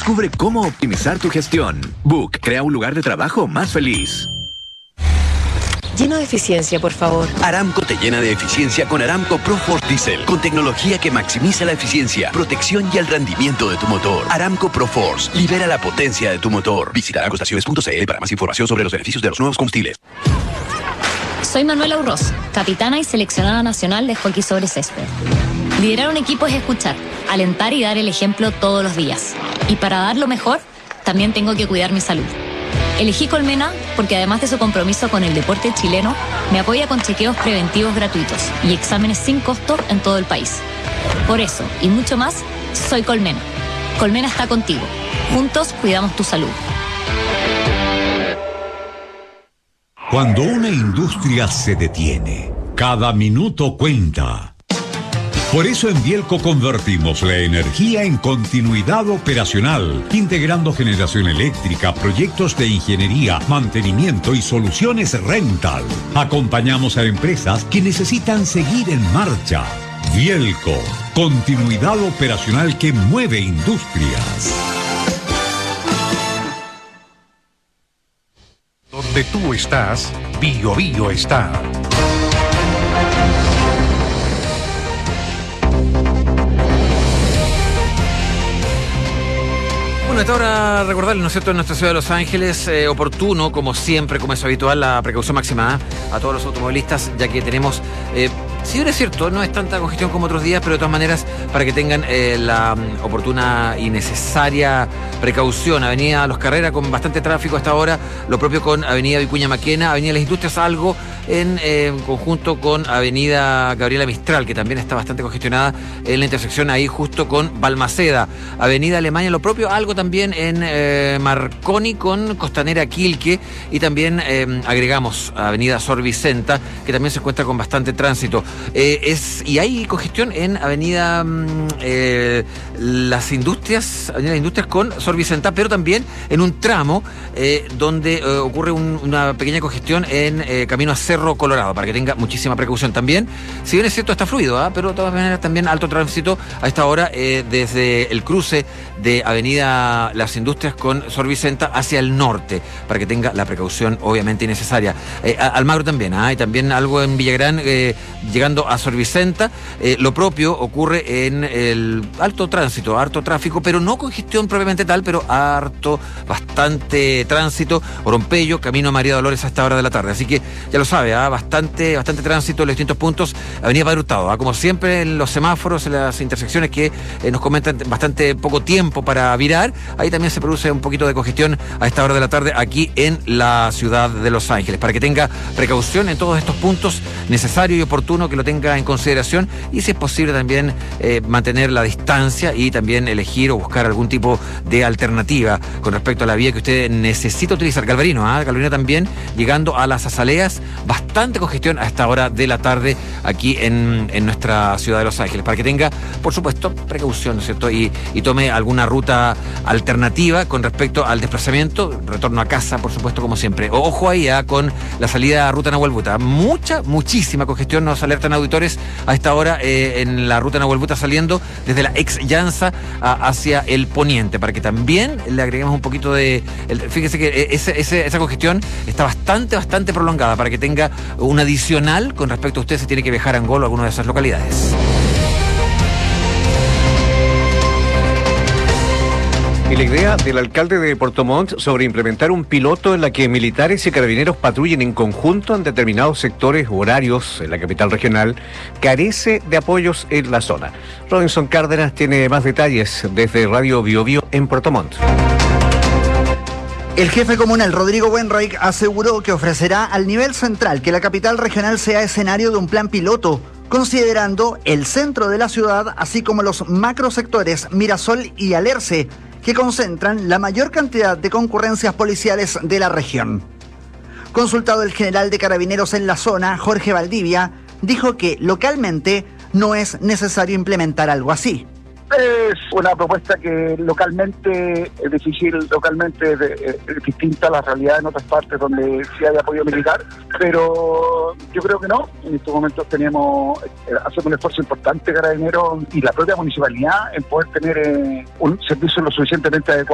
Descubre cómo optimizar tu gestión. Book crea un lugar de trabajo más feliz. Lleno de eficiencia, por favor. Aramco te llena de eficiencia con Aramco ProForce Diesel, con tecnología que maximiza la eficiencia, protección y el rendimiento de tu motor. Aramco ProForce, libera la potencia de tu motor. Visita aramcoestaciones.cl para más información sobre los beneficios de los nuevos combustibles. Soy Manuela Urroz, capitana y seleccionada nacional de hockey sobre césped. Liderar un equipo es escuchar, alentar y dar el ejemplo todos los días. Y para dar lo mejor, también tengo que cuidar mi salud. Elegí Colmena porque además de su compromiso con el deporte chileno, me apoya con chequeos preventivos gratuitos y exámenes sin costo en todo el país. Por eso, y mucho más, soy Colmena. Colmena está contigo. Juntos cuidamos tu salud. Cuando una industria se detiene, cada minuto cuenta. Por eso en Bielco convertimos la energía en continuidad operacional, integrando generación eléctrica, proyectos de ingeniería, mantenimiento y soluciones rental. Acompañamos a empresas que necesitan seguir en marcha. Bielco, continuidad operacional que mueve industrias. Donde tú estás, Bio Bio está. Bueno, hasta ahora recordarles, ¿no es cierto?, en nuestra ciudad de Los Ángeles, oportuno, como siempre, como es habitual, la precaución máxima a todos los automovilistas, ya que tenemos, si bien es cierto, no es tanta congestión como otros días, pero de todas maneras, para que tengan la oportuna y necesaria precaución. Avenida Los Carreras con bastante tráfico hasta ahora, lo propio con Avenida Vicuña Maquena, Avenida Las Industrias algo en conjunto con Avenida Gabriela Mistral, que también está bastante congestionada en la intersección ahí justo con Balmaceda. Avenida Alemania, lo propio, algo también en Marconi con Costanera Quilque, y también agregamos Avenida Sor Vicenta, que también se encuentra con bastante tránsito. Y hay congestión en Avenida Las Industrias, Avenida Las Industrias con Sor Vicenta, pero también en un tramo donde ocurre una pequeña congestión en camino a Cerro Colorado, para que tenga muchísima precaución también. Si bien es cierto, está fluido, pero de todas maneras también alto tránsito a esta hora desde el cruce de Avenida Las Industrias con Sor Vicenta hacia el norte, para que tenga la precaución obviamente necesaria. Almagro también, y también algo en Villagrán llegando a Sor Vicenta. Lo propio ocurre en el alto tránsito, harto tráfico, pero no congestión propiamente tal, pero bastante tránsito. Orompeyo, camino a María Dolores a esta hora de la tarde. Así que ya lo sabe, bastante tránsito en los distintos puntos. Avenida Padre Hurtado, como siempre en los semáforos, en las intersecciones que nos comentan bastante poco tiempo para virar. Ahí también se produce un poquito de congestión a esta hora de la tarde aquí en la ciudad de Los Ángeles, para que tenga precaución en todos estos puntos, necesario y oportuno que lo tenga en consideración, y si es posible también mantener la distancia y también elegir o buscar algún tipo de alternativa con respecto a la vía que usted necesita utilizar. Galvarino, Galvarino también llegando a las Azaleas, bastante congestión a esta hora de la tarde aquí en nuestra ciudad de Los Ángeles, para que tenga, por supuesto, precaución, ¿no es cierto? Y tome alguna ruta alternativa con respecto al desplazamiento, retorno a casa, por supuesto, como siempre. Ojo ahí con la salida a ruta Nahuelbuta, muchísima congestión, nos alertan auditores a esta hora en la ruta Nahuelbuta saliendo desde la ex Llanza hacia el poniente, para que también le agreguemos un poquito de... Fíjese que esa congestión está bastante prolongada, para que tenga un adicional con respecto a usted si tiene que viajar a Angol o a alguna de esas localidades. Y la idea del alcalde de Puerto Montt sobre implementar un piloto en la que militares y carabineros patrullen en conjunto en determinados sectores u horarios en la capital regional carece de apoyos en la zona. Robinson Cárdenas tiene más detalles desde Radio Bio Bio en Puerto Montt. El jefe comunal Rodrigo Wenreich aseguró que ofrecerá al nivel central que la capital regional sea escenario de un plan piloto, considerando el centro de la ciudad, así como los macrosectores Mirasol y Alerce, que concentran la mayor cantidad de concurrencias policiales de la región. Consultado el general de Carabineros en la zona, Jorge Valdivia, dijo que localmente no es necesario implementar algo así. Es una propuesta que localmente es difícil, localmente es distinta a la realidad en otras partes donde sí hay apoyo militar, pero yo creo que no. En estos momentos hacemos un esfuerzo importante, Carabineros y la propia municipalidad, en poder tener un servicio lo suficientemente adecuado